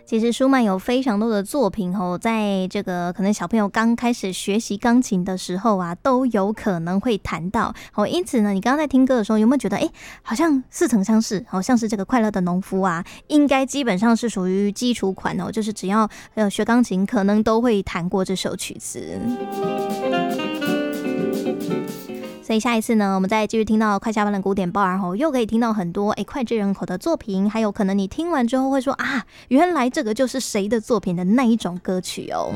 其实舒曼有非常多的作品在这个可能小朋友刚开始学习钢琴的时候啊，都有可能会弹到因此呢，你刚刚在听歌的时候，有没有觉得好像似曾相识像是这个快乐的农夫啊，应该基本上是属于基础款就是只要学钢琴，可能都会弹过这首曲子。所以下一次呢，我们再继续听到快下班的古典报儿又可以听到很多脍炙人口的作品，还有可能你听完之后会说啊，原来这个就是谁的作品的那一种歌曲哦。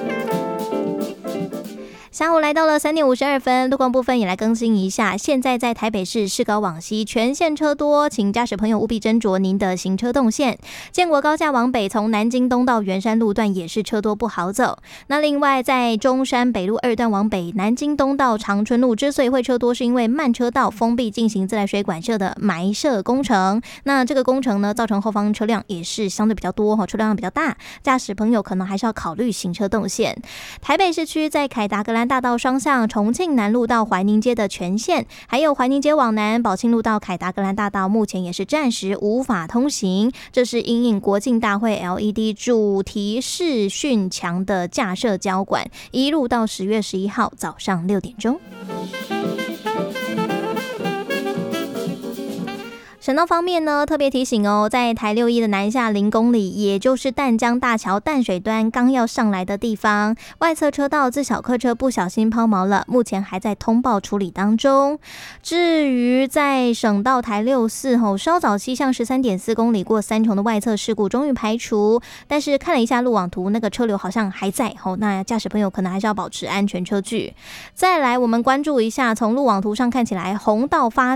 下午来到了3点52分，路况部分也来更新一下。现在在台北市市高往西全线车多，请驾驶朋友务必斟酌您的行车动线。建国高架往北，从南京东到圆山路段也是车多不好走。那另外在中山北路2段往北，南京东到长春路之所以会车多，是因为慢车道封闭进行自来水管线的埋设工程。那这个工程呢，造成后方车辆也是相对比较多，车辆比较大，驾驶朋友可能还是要考虑行车动线。台北市区在凯达格兰大道双向，重庆南路到怀宁街的全线，还有怀宁街往南宝庆路到凯达格兰大道，目前也是暂时无法通行。这是因应国庆大会 LED 主题视讯墙的架设交管，一路到10月11号早上6点钟。省道方面呢，特别提醒在台61的南下0公里，也就是淡江大桥淡水端刚要上来的地方，外侧车道自小客车不小心抛锚了，目前还在通报处理当中。至于在省道台64稍早西向13.4公里过三重的外侧事故终于排除，但是看了一下路网图，那个车流好像还在那驾驶朋友可能还是要保持安全车距。再来我们关注一下，从路网图上看起来红道发